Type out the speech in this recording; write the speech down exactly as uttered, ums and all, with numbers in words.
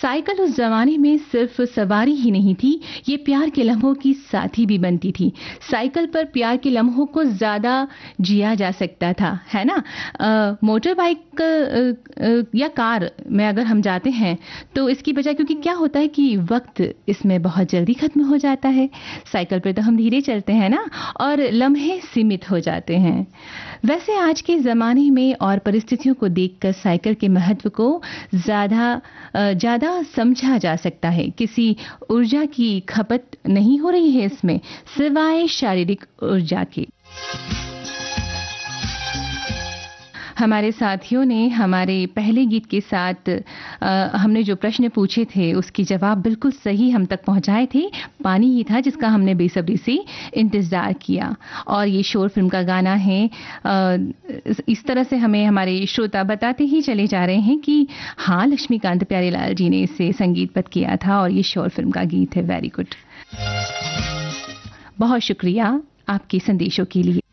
Cycle उस जमाने में सिर्फ सवारी ही नहीं थी, ये प्यार के लम्हों की साथी भी बनती थी। साइकिल पर प्यार के लम्हों को ज्यादा जिया जा सकता था, है ना। अ, मोटर बाइक अ, अ, या कार में अगर हम जाते हैं तो इसकी बजाय, क्योंकि क्या होता है कि वक्त इसमें बहुत जल्दी खत्म हो जाता है, साइकिल पर तो हम धीरे चलते हैं ना, और लम्हे सीमित हो जाते हैं। वैसे आज के ज़माने में और परिस्थितियों को देखकर साइकिल के महत्व को ज़्यादा अ, ज़्यादा समझा जा सकता है। किसी ऊर्जा की खपत नहीं हो रही है इसमें, सिवाय शारीरिक ऊर्जा के। हमारे साथियों ने हमारे पहले गीत के साथ अ, हमने जो प्रश्न पूछे थे उसके जवाब बिल्कुल सही हम तक पहुंचाए थे। पानी ही था जिसका हमने बेसब्री से इंतजार किया, और ये शोर फिल्म का गाना है। अ, इस तरह से हमें हमारे श्रोता बताते ही चले जा रहे हैं कि हाँ, लक्ष्मीकांत प्यारेलाल जी ने इसे संगीतबद्ध किया था और ये शोर फिल्म का गीत है। वेरी गुड, बहुत शुक्रिया आपके संदेशों के लिए।